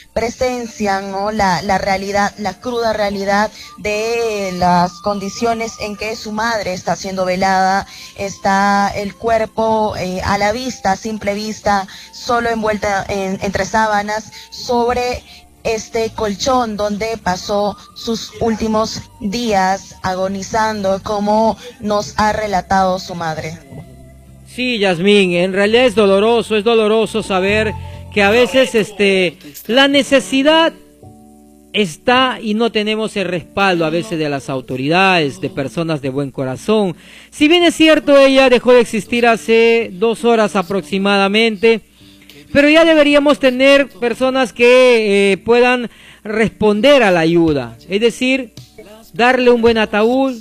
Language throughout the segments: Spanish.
presencian, ¿no?, la realidad, la cruda realidad de las condiciones en que su madre está siendo velada. Está el cuerpo a la vista, a simple vista, solo envuelta entre sábanas, sobre este colchón donde pasó sus últimos días agonizando, como nos ha relatado su madre. Sí, Yasmín, en realidad es doloroso saber que a veces la necesidad está y no tenemos el respaldo a veces de las autoridades, de personas de buen corazón. Si bien es cierto, ella dejó de existir hace 2 horas aproximadamente, pero ya deberíamos tener personas que puedan responder a la ayuda, es decir, darle un buen ataúd,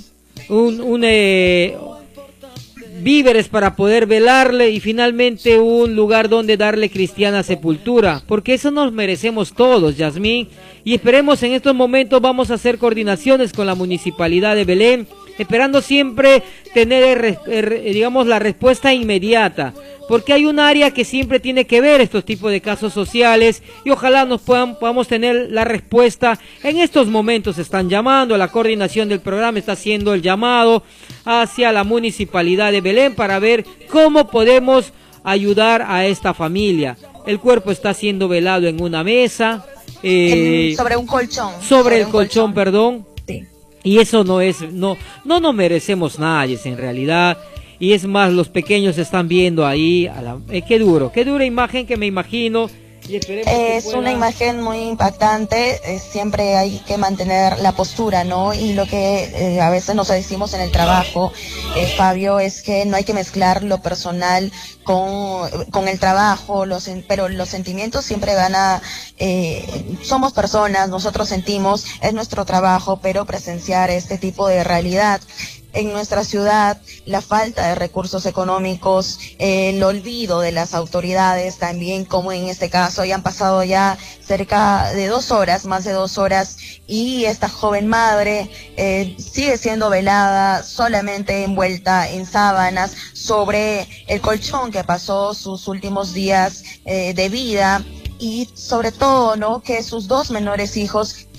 víveres para poder velarle y finalmente un lugar donde darle cristiana sepultura, porque eso nos merecemos todos, Yasmín, y esperemos en estos momentos. Vamos a hacer coordinaciones con la Municipalidad de Belén, esperando siempre tener, digamos, la respuesta inmediata, porque hay un área que siempre tiene que ver estos tipos de casos sociales y ojalá podamos tener la respuesta. En estos momentos están llamando, la coordinación del programa está haciendo el llamado hacia la Municipalidad de Belén para ver cómo podemos ayudar a esta familia. El cuerpo está siendo velado en una mesa. Sobre un colchón. Sobre el colchón, perdón. Sí. Y eso no nos merecemos nadie en realidad. Y es más, los pequeños están viendo ahí, qué dura imagen que me imagino. Y es una imagen muy impactante. Siempre hay que mantener la postura, ¿no? Y lo que a veces nos decimos en el trabajo, Fabio, es que no hay que mezclar lo personal con el trabajo, pero los sentimientos siempre van a... somos personas, nosotros sentimos, es nuestro trabajo, pero presenciar este tipo de realidad en nuestra ciudad, la falta de recursos económicos, el olvido de las autoridades también, como en este caso, ya han pasado ya cerca de 2 horas, más de 2 horas, y esta joven madre sigue siendo velada, solamente envuelta en sábanas, sobre el colchón que pasó sus últimos días de vida. Y sobre todo, ¿no?, que sus 2 menores hijos